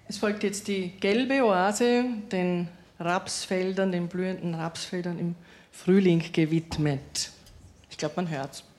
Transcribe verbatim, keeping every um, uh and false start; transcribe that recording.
Es folgt jetzt die gelbe Oase, den Rapsfeldern, den blühenden Rapsfeldern im Frühling gewidmet. Ich glaube, man hört's.